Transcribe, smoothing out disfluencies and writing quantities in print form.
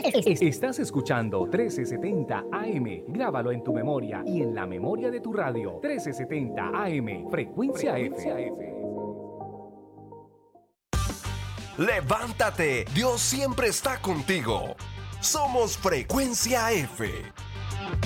Estás escuchando 1370 AM. Grábalo en tu memoria y en la memoria de tu radio. 1370 AM, Frecuencia F. Levántate, Dios siempre está contigo. Somos Frecuencia F.